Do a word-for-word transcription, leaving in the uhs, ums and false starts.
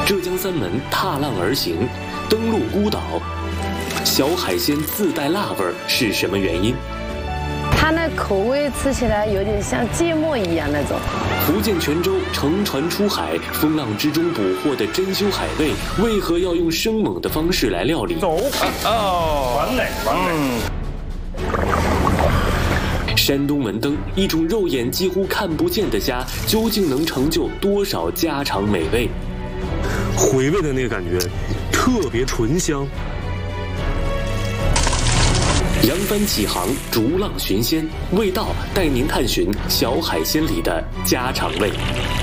浙江三门踏浪而行，登陆孤岛。小海鲜自带辣味儿是什么原因？ 它那口味吃起来有点像芥末一样那种。 福建泉州乘船出海，风浪之中捕获的珍馐海味，为何要用生猛的方式来料理？ 走哦，完美完美。 山东文登一种肉眼几乎看不见的虾，究竟能成就多少家常美味？ 回味的那个感觉，特别醇香。 扬帆起航，逐浪寻鲜，味道带您探寻小海鲜里的家常味。